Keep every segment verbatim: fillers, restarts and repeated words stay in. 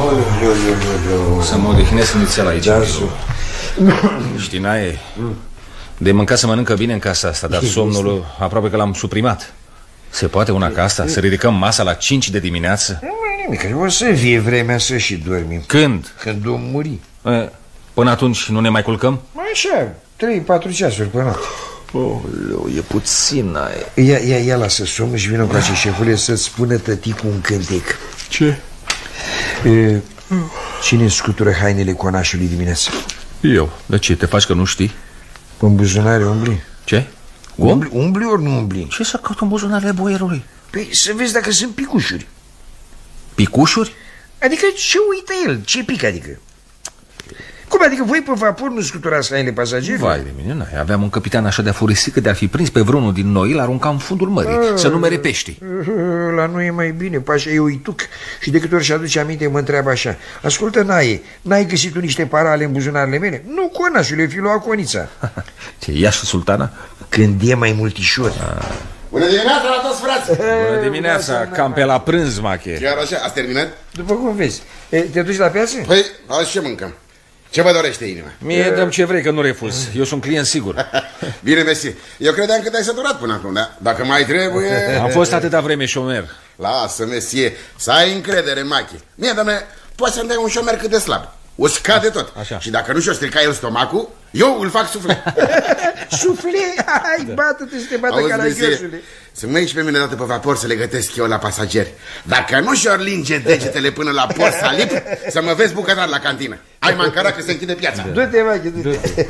Să mă odihnesc inițial aici. Da, știi, Nae, de mâncat să mănâncă bine în casa asta, dar somnul aproape că l-am suprimat. Se poate una ca asta? Să ridicăm masa la cinci de dimineață? Nu mai nimic, o să fie vremea să și dormim. Când? Când vom muri. Până atunci nu ne mai culcăm? Așa, trei patru ceasuri până noapte. Oh, e puțin, Nae. Ia, ia, ia lasă somnul și vină cu acea șefule să-ți spună tăticul un cântec. Ce? E, cine scutură hainele conașului dimineața? Eu. De ce? Te faci că nu știi? În buzunare umbli. Ce? Umbli, umbli ori nu umbli? Ce să caut în buzunarele boierului? Păi să vezi dacă sunt picușuri. Picușuri? Adică ce uită el? Ce pic adică? Cum adică voi pe vapor nu scuturați hainele pasagerilor? Vai de mine, n-ai. Aveam un capitan așa de afurisit că de-ar fi prins pe vreunul din noi, l-arunca în fundul mării, a, să numere pești. La noi e mai bine, pașa e uituc. Și de câte ori și-aduce aminte mă întreabă așa: ascultă, Nae, n-ai găsit tu niște parale în buzunarele mele? Nu, conașule, fi luat conița. Ce, ia și sultana? Când e mai multișor. A. Bună dimineața la toți, frați! Bună dimineața, cam pe la prânz, Mache. Chiar așa, ați terminat? După cum vezi. E, te duci la piață? Păi, azi ce mâncăm? Ce vă dorește inima? Mie dăm ce vrei, că nu refuz. Eu sunt client sigur. Bine, mersi. Eu credeam că te-ai săturat până acum, da? Dacă mai trebuie... Am fost atâta vreme șomer. Lasă, mesie, să ai încredere, Machi. Mie, doamne, poți să-mi dai un șomer cât de slab. O scade tot. Așa. Și dacă nu și-o strica el stomacul, eu îl fac sufle. Sufle? Hai, da. Bată-te să te bată caragiosule. Să mă ieși pe mine dată pe vapor să le gătesc eu la pasageri. Dacă nu și-or linge degetele până la port salip, să mă vezi bucătar la cantină. Ai mancara că se închide piața. Da. Du-te, Machi, du-te.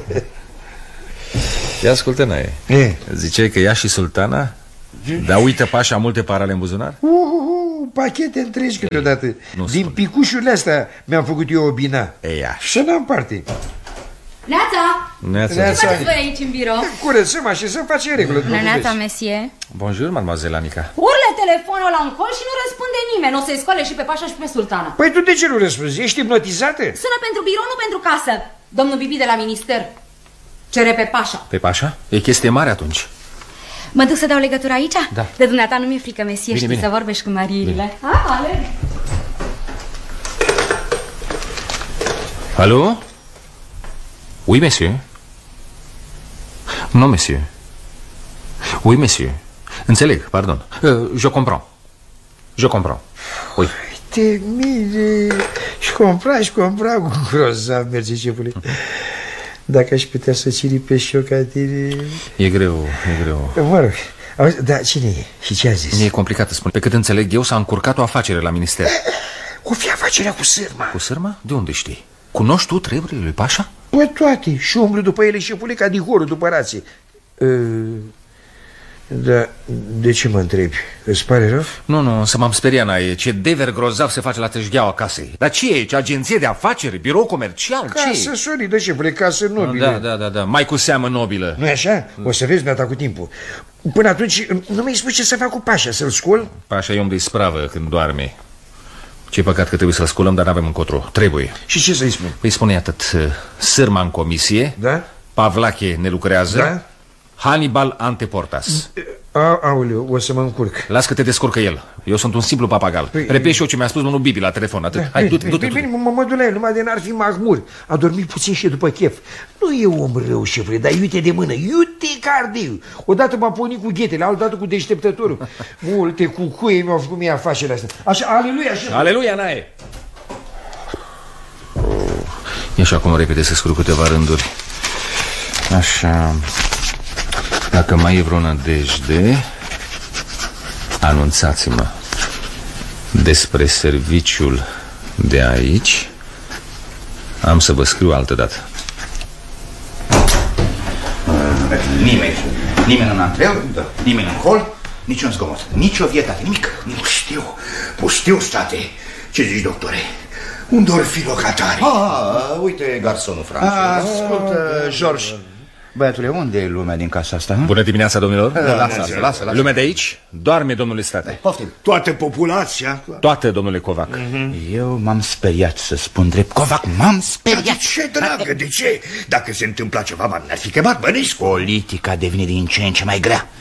Ia ascultă, Nae. E? Ziceai că ia și sultana? Dar uită pașa multe parale în buzunar? Uh, uh, uh, pachete întregi câteodată. Din spune. Picușurile astea mi-am făcut eu o bina. Eia. Să n-am parte. Neața! Neața! Ce faceți voi aici în birou? Curățăm așa, să faci în regulă. Neața, mesie. Bonjour, mademoiselle Anica. Urle telefonul la încol și nu răspunde nimeni. O să-i scoale și pe pașa și pe sultana. Păi tu de ce nu răspunzi? Ești hipnotizată? Sună pentru birou, nu pentru casă. Domnul Bibi de la minister cere pe pașa. Pe pașa? E chestie mare atunci. Mă duc să dau legătura aici? Da. De dumneata nu mi-e frică, mesie, bine, știi bine. să vorbești cu mariile. Ah, alerg. Alo? Oui, monsieur. Non, monsieur. Oui, monsieur. Înțeleg, pardon. Uh, je comprends. Je comprends. Oui. Te mire. Și compra, și compra cu grozav, merge șefule. Dacă aș putea să ciripe și eu ca tine... E greu, e greu. Mă rog, auzi, dar cine e? Și ce a zis? E complicat să spun. Pe cât înțeleg eu, s-a încurcat o afacere la minister. O fi afacerea cu sârma. Cu sârma? De unde știi? Cunoști tu treburile lui Pașa? Păi toate. Și umblu după ele șefule ca dihorul după rație. Uh, da, de ce mă întrebi? Îți pare rău? Nu, nu, să m-am speriat, Nae. Ce dever grozav se face la tâșgheaua casei. Dar ce e? Ce agenție de afaceri? Birou comercial? Casă ce solidă, șefule, casă nobilă. Da, da, da, da. Mai cu seamă nobilă. Nu-i așa? O să vezi, mi-a cu timpul. Până atunci, nu mi-ai spus ce să fac cu Pașa, să-l scol? Pașa e om de ispravă când doarme. Ce păcat că trebuie să-l sculăm, dar n-avem încotro. Trebuie. Și ce să-i spun? Păi spune atât. Sârma în comisie. Da? Pavlache ne lucrează. Da? Hannibal anteportas. A, aoleu, o să mă încurc. Las că te descurcă el. Eu sunt un simplu papagal. Păi, Repet și eu ce mi-a spus domnul Bibi la telefon. Atât. Da, Hai, du-te, bine, du-te. bine, bine, mă, mă duc la el, numai de n-ar fi mahmur. A dormit puțin și după chef. Nu e om rău, șefule, dar iute de mână, iute cardeu. Odată m-a pornit cu ghetele, altădată cu deșteptătorul. Multe cucuie mi-au făcut mie afacerea asta. Așa, aleluia, șefule. Aleluia, Nae. E și acum repede să scriu câteva rânduri. Așa. Dacă mai e vreo nădejde, anunțați-mă despre serviciul de aici. Am să vă scriu altădată. Nimeni, nimeni în antreu, da. Nimeni în hol, niciun zgomot, nici o vietate, nimic. Pustiu, pustiu, state. Ce zici, doctore? Unde or fi locatarii? Ah, uite garsonul Franțului. Ascultă, George. Băiatule, unde e lumea din casa asta? Hă? Bună dimineața, domnilor. Da, lasă, lasă, lasă. Lumea de aici doarme, domnule state. Poftim. Toată populația. Toată, domnule Covac. Eu m-am speriat, să spun drept. Covac, m-am speriat. De ce, dragă, de ce? Dacă se întâmpla ceva, m-ar fi chemat, băniscu. Politica devine din ce în ce mai grea.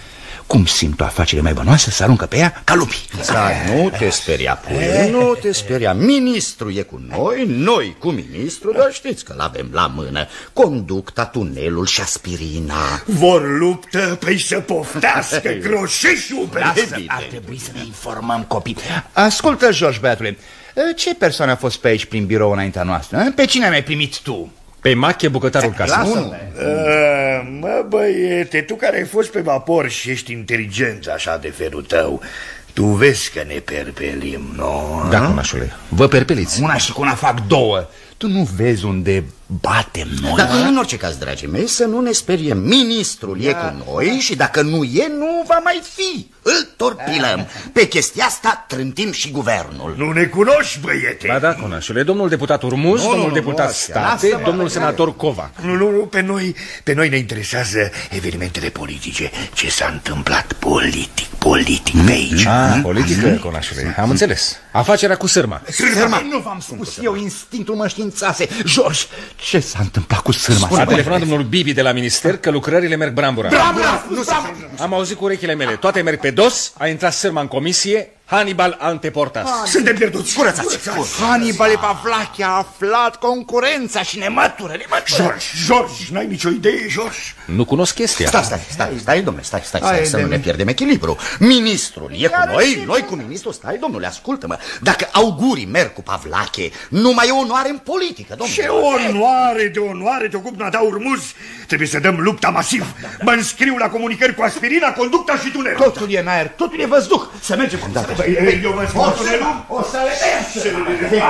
cum simt o afacere mai bănoasă, să aruncă pe ea ca lupii. Da, nu te speria, puie, nu te speria. Ministrul e cu noi, noi cu ministrul, dar știți că l-avem la mână. Conducta, tunelul și aspirina. Vor luptă, păi să poftească groșeșul pe Ar trebui să ne informăm, copii. Ascultă, George, băiatule, ce persoană a fost pe aici prin birou înaintea noastră? Pe cine mi-ai primit tu? Pe Mache, bucătarul casei. Uh, mă, băiete, tu care ai fost pe vapor și ești inteligență așa de felul tău, tu vezi că ne perpelim, nu? Da, conașule, vă perpeliți. Una și cu una fac două. Tu nu vezi unde batem noi? Dar în orice caz, dragii mei, să nu ne speriem. Ministrul da. e cu noi și dacă nu e, nu va mai fi. Îl torpilăm. Pe chestia asta trântim și guvernul. Nu ne cunoști, băiete? Ba da, conașule, domnul deputat Urmuz, nu, domnul nu, deputat nu, State, lasă, domnul senator Covac. Nu, nu, nu, pe noi, pe noi ne interesează evenimentele politice. Ce s-a întâmplat politic, politic pe aici. Ah, politică, conașule, am înțeles. Afacerea cu sârma. Sârma, nu v-am spus eu, instinctul mă științase. George, ce s-a întâmplat cu sârma? A telefonat domnul Bibi de la minister că lucrările merg brambura. Brambura! Nu am auzit cu urechile mele, toate merg pe dos, a intrat sârma în comisie, Hannibal anteportas. Suntem pierduți. Curățați! Hannibal Pavlache a aflat concurența și ne mătură, ne mătură. George, George, n-ai nicio idee, George? Nu cunosc chestia. Stai, stai, stai, stai, domnule, stai, stai, stai, să nu ne pierdem echilibru. Ministrul e cu noi, noi cu ministrul, stai, domnule, ascultă-mă. Dacă augurii merg cu Pavlache, nu mai e onoare în politică, domnule. Ce onoare de onoare te ocupi, Nata Urmuz. Trebuie să dăm lupta masiv. Mă înscriu la comunicări cu aspirina, conducta și tunel. Totul e în aer, totul e văzduh. Să mergem cu data. Eu vă spun tunelul. O să le dea.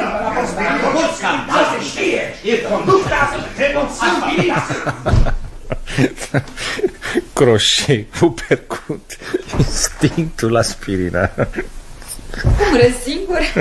Se știe. E conducta, aspirina. Croșe, upercut, instinctul aspirina. Cum râzi singur?